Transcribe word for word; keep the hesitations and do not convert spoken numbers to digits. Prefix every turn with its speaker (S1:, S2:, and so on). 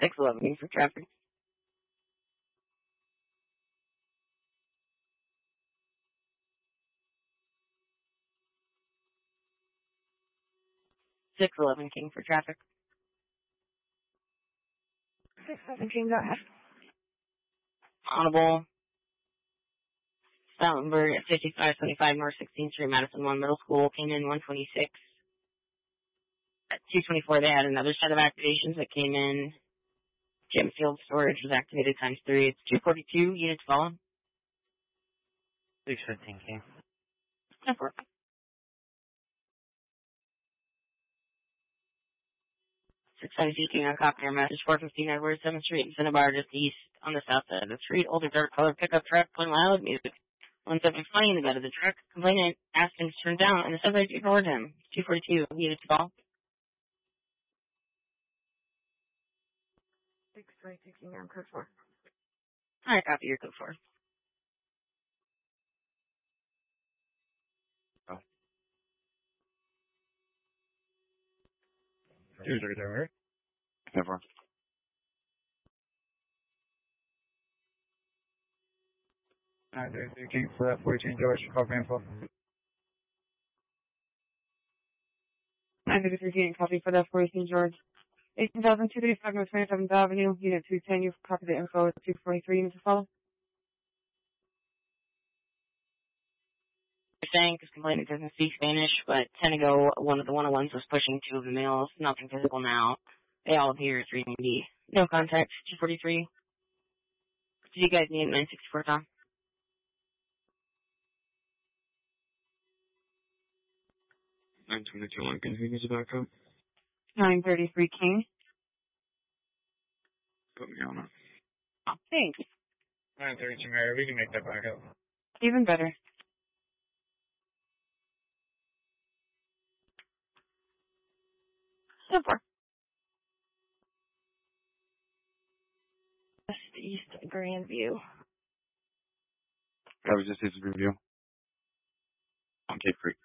S1: six eleven for traffic. six eleven King for traffic.
S2: six eleven King, go ahead.
S1: Audible. Style number fifty-five twenty-five North sixteenth Street, Madison one Middle School, came in one twenty-six. At two twenty-four, they had another set of activations that came in. Gym field storage was activated times three. It's two forty-two, units fallen.
S3: six fifteen King.
S1: No problem. six seventy King on copy your message. four fifteen Edward seventh Street in Cinnabar, just east on the south side of the street. Older dark colored pickup truck playing loud music. one seventy-five in the bed of the truck. Complainant asked him to turn down, and the subject ignored him. two forty-two, units fall.
S2: six forty-two King on code four.
S1: Alright, copy your code four.
S3: Oh. Two thirty-two, right?
S4: Never.
S3: nine thirty-three King for that fourteen George, copy info.
S2: nine thirty-three King, copy for that fourteen George. eighteen thousand two thirty-five North twenty-seventh Avenue, unit two ten, you've copied the info at two forty-three, units to follow.
S1: They're saying, because complainant doesn't speak Spanish, but ten ago, one of the one oh ones was pushing two of the males. Nothing physical now. They all appear as reading D. No contact, two forty-three. Do you guys need nine sixty-four, Tom?
S4: nine twenty-two Lincoln, who needs a backup?
S2: nine thirty-three King.
S4: Put me on it.
S2: Oh, thanks.
S3: nine thirty-two Mary, we can make that back up.
S2: Even better.
S1: Super.
S2: West East Grandview.
S4: That was just his review. Okay, free.